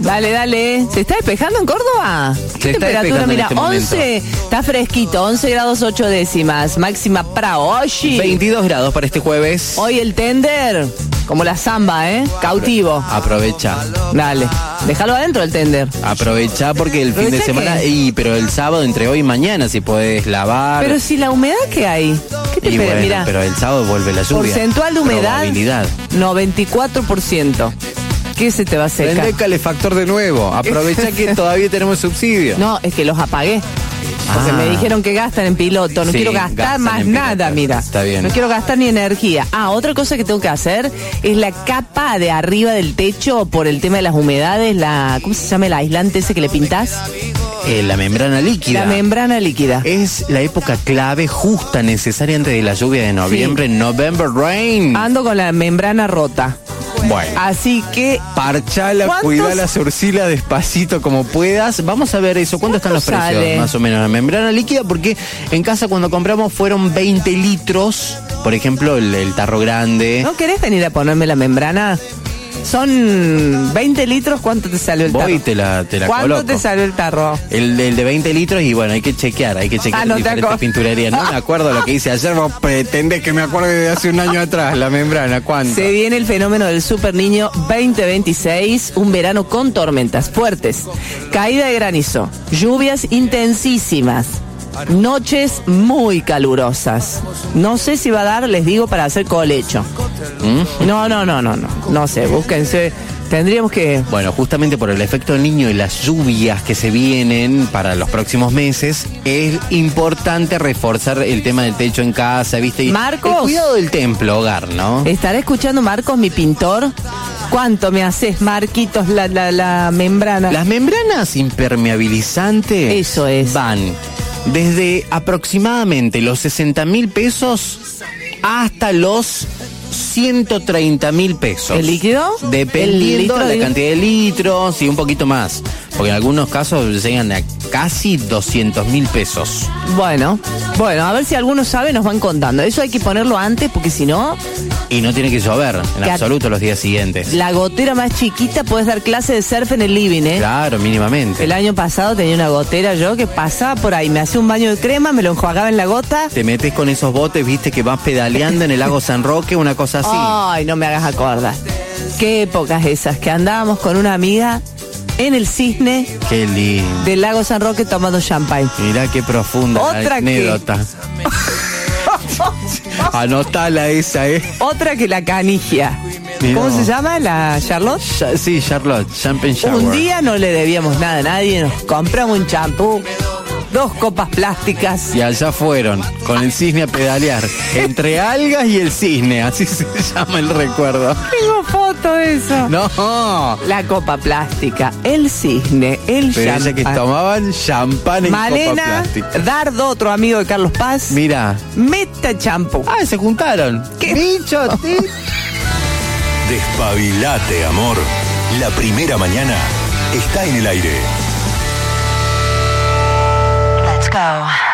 Dale. ¿Se está despejando en Córdoba? ¿Qué temperatura? Mira, 11, está fresquito, 11 grados 8 décimas. Máxima para hoy. 22 grados para este jueves. Hoy el tender, como la samba, cautivo. Aprovecha. Dale, déjalo adentro el tender. Aprovecha porque el fin de semana, pero el sábado entre hoy y mañana si puedes lavar. Pero si la humedad que hay, ¿qué te espera? Bueno, Mira, pero el sábado vuelve la lluvia. Porcentual de humedad, probabilidad. 94%. ¿Qué se te va a secar? Prende el calefactor de nuevo. Aprovecha que todavía tenemos subsidio. No, es que los apagué. Porque me dijeron que gastan en piloto. No quiero gastar más nada, mira. Está bien. No quiero gastar ni energía. Otra cosa que tengo que hacer es la capa de arriba del techo por el tema de las humedades. ¿Cómo se llama el aislante ese que le pintás? La membrana líquida. La membrana líquida. Es la época clave, justa, necesaria antes de la lluvia de noviembre. Sí. November Rain. Ando con la membrana rota. Bueno. Así que... Parchala, cuidala, surcila despacito como puedas. Vamos a ver eso. ¿Cuánto están los precios? Más o menos la membrana líquida, porque en casa cuando compramos fueron 20 litros. Por ejemplo, el tarro grande. ¿No querés venir a ponerme la membrana? Son 20 litros, ¿cuánto te salió el tarro? Voy y te la ¿Cuánto coloco. te salió el tarro? El de 20 litros y bueno, hay que chequear diferentes pinturerías. No me acuerdo lo que hice ayer, vos pretendés que me acuerde de hace un año atrás, la membrana, ¿cuánto? Se viene el fenómeno del Super Niño 2026, un verano con tormentas fuertes, caída de granizo, lluvias intensísimas, noches muy calurosas. No sé si va a dar, les digo, para hacer colecho. No sé, búsquense. Tendríamos que... Bueno, justamente por el efecto del niño y las lluvias que se vienen para los próximos meses, es importante reforzar el tema del techo en casa, ¿viste? Y Marcos, el cuidado del templo, hogar, ¿no? ¿Estará escuchando Marcos, mi pintor? ¿Cuánto me haces, Marquitos, la membrana? Las membranas impermeabilizantes... Eso es. Van desde aproximadamente los 60.000 pesos hasta los 130.000 pesos. ¿El líquido? Dependiendo de la cantidad de litros y un poquito más. Porque en algunos casos llegan a casi 200.000 pesos. Bueno, a ver si algunos saben, nos van contando. Eso hay que ponerlo antes porque si no... Y no tiene que llover en absoluto los días siguientes. La gotera más chiquita, puedes dar clase de surf en el living, Claro, mínimamente. El año pasado tenía una gotera yo que pasaba por ahí, me hacía un baño de crema, me lo enjuagaba en la gota. Te metes con esos botes, viste, que vas pedaleando en el lago San Roque, una cosa así. Ay, no me hagas acordar. Qué épocas esas, que andábamos con una amiga en el Cisne. Qué lindo. Del lago San Roque tomando champagne. Mirá qué profunda otra la anécdota. Anotala esa, Otra que la canigia. Mirá. ¿Cómo se llama? ¿La Charlotte? Sí, Charlotte, Champagne Shower. Un día no le debíamos nada a nadie, nos compramos un champú, 2 copas plásticas. Y allá fueron, con el cisne a pedalear. Entre algas y el cisne, así se llama el recuerdo. Tengo foto de eso. No. La copa plástica, el cisne, el champán. Pero que tomaban champán en Malena, copa plástica. Dardo, otro amigo de Carlos Paz. Mira. Meta champú. Se juntaron. ¿Qué? Bicho, Despabilate, amor. La primera mañana está en el aire. Let's go.